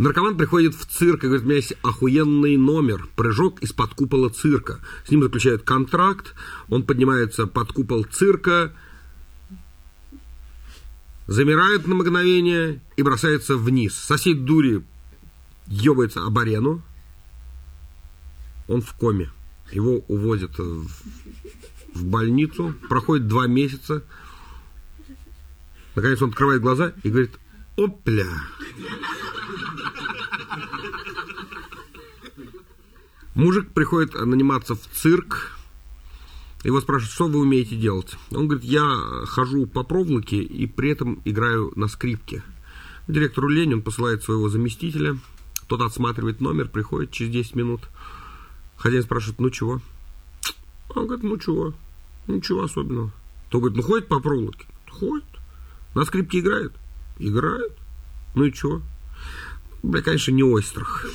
Наркоман приходит в цирк и говорит: у меня есть охуенный номер, прыжок из-под купола цирка. С ним заключают контракт, он поднимается под купол цирка, замирает на мгновение и бросается вниз. Сосед дури ебается об арену, он в коме. Его увозят в больницу, проходит 2 месяца. Наконец он открывает глаза и говорит: опля. Мужик приходит наниматься в цирк. Его спрашивают: что вы умеете делать? Он говорит: я хожу по проволоке и при этом играю на скрипке. Директору лень, он посылает своего заместителя. Тот отсматривает номер, приходит через 10 минут. Хозяин спрашивает: ну чего? Он говорит: ну чего? Ничего особенного. Тот говорит: ну ходит по проволоке? Ходит. На скрипке играет? Играет. Ну и чего? Бля, конечно, не Ойстрах.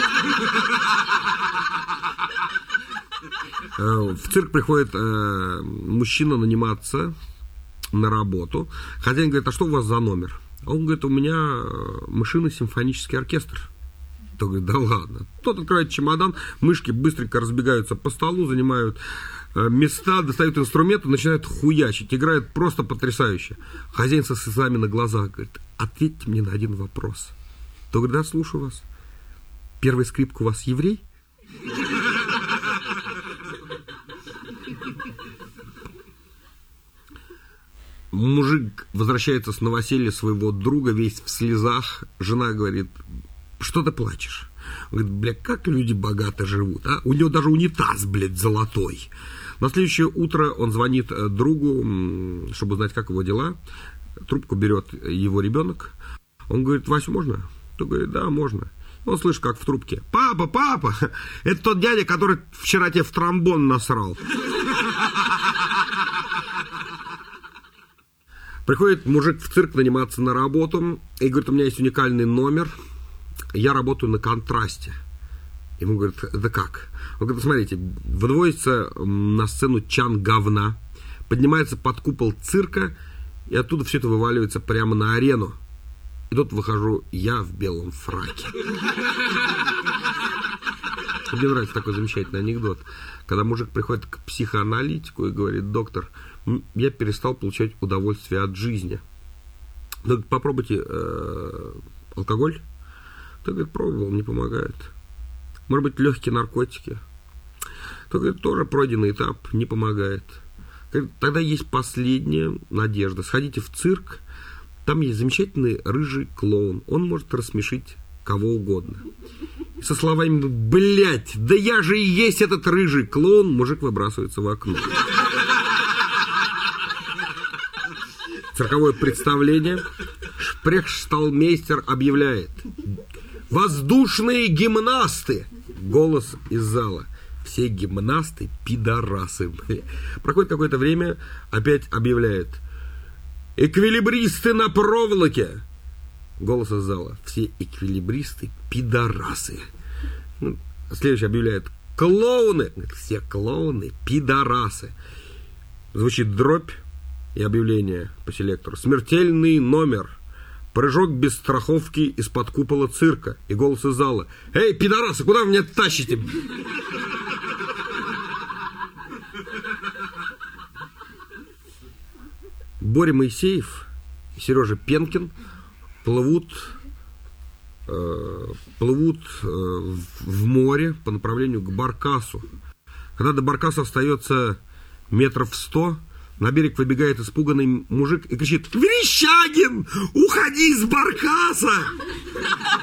В цирк приходит мужчина наниматься на работу. Хозяин говорит: а что у вас за номер? Он говорит: у меня мышиный симфонический оркестр. Тот говорит: да ладно. Тот открывает чемодан, мышки быстренько разбегаются по столу, занимают места, достают инструменты, начинают хуячить, играют просто потрясающе. Хозяин со слезами на глазах говорит: ответьте мне на один вопрос. Тот говорит: да, слушаю вас. Первая скрипка у вас еврей? Мужик возвращается с новоселья своего друга, весь в слезах. Жена говорит: что ты плачешь? Он говорит: бля, как люди богато живут, а? У него даже унитаз, блядь, золотой. На следующее утро он звонит другу, чтобы узнать, как его дела. Трубку берет его ребенок. Он говорит: Васю, можно? Тот говорит: да, можно. Он слышит, как в трубке: папа, папа, это тот дядя, который вчера тебе в тромбон насрал. Приходит мужик в цирк наниматься на работу и говорит: у меня есть уникальный номер, я работаю на контрасте. Ему говорят: это как? Он говорит: смотрите, выводится на сцену чан говна, поднимается под купол цирка, и оттуда все это вываливается прямо на арену. И тут выхожу я в белом фраке. Мне нравится такой замечательный анекдот. Когда мужик приходит к психоаналитику и говорит: доктор, я перестал получать удовольствие от жизни. Ну, попробуйте алкоголь. Тот говорит: пробовал, не помогает. Может быть, легкие наркотики. Тот говорит: тоже пройденный этап, не помогает. Тогда есть последняя надежда. Сходите в цирк, там есть замечательный рыжий клоун. Он может рассмешить кого угодно. И со словами: блять, да я же и есть этот рыжий клоун, мужик выбрасывается в окно. Цирковое представление. Шпрехшталмейстер объявляет: воздушные гимнасты. Голос из зала: все гимнасты пидорасы. Проходит какое-то время, опять объявляет: эквилибристы на проволоке. Голос из зала: все эквилибристы пидорасы. Следующий объявляет: клоуны. Все клоуны пидорасы. Звучит дробь и объявление по селектору: смертельный номер, прыжок без страховки из-под купола цирка. И голос из зала: эй, пидорасы, куда вы меня тащите? Боря Моисеев и Сережа Пенкин плывут в море по направлению к Баркасу. Когда до Баркаса остается 100 метров, на берег выбегает испуганный мужик и кричит: Верещагин, уходи с Баркаса!